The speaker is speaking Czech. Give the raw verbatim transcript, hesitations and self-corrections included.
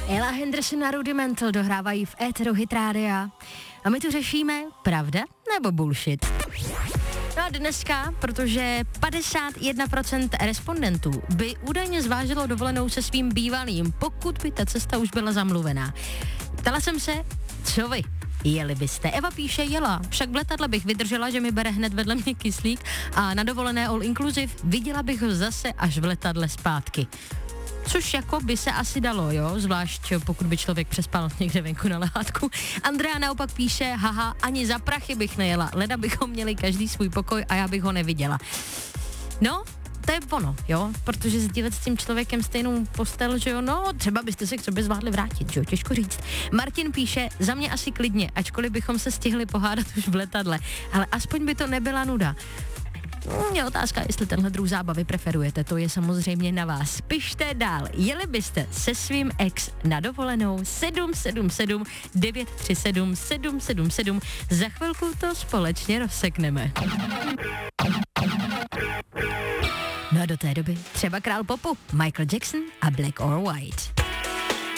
Ella Henderson a Rudimental dohrávají v éteru Hit Rádia. A my tu řešíme pravda nebo bullshit. No a dneska, protože padesát jedna procent respondentů by údajně zvážilo dovolenou se svým bývalým, pokud by ta cesta už byla zamluvená. Ptala jsem se, co vy? Jeli byste? Eva píše, jela, však v letadle bych vydržela, že mi bere hned vedle mě kyslík a na dovolené all inclusive viděla bych ho zase až v letadle zpátky. Což jako by se asi dalo, jo, zvlášť pokud by člověk přespal někde venku na lehátku. Andrea naopak píše, haha, ani za prachy bych nejela, leda bychom měli každý svůj pokoj a já bych ho neviděla. No, to je ono, jo, protože sdílet s tím člověkem stejnou postel, že jo, no, třeba byste se k sobě zvládli vrátit, že jo, těžko říct. Martin píše, za mě asi klidně, ačkoliv bychom se stihli pohádat už v letadle, ale aspoň by to nebyla nuda. Je otázka, jestli tenhle druh zábavy preferujete, to je samozřejmě na vás. Pište dál, jeli byste se svým ex na dovolenou sedm sedm sedm devět tři sedm sedm sedm sedm, za chvilku to společně rozsekneme. No a do té doby třeba král popu Michael Jackson a Black or White.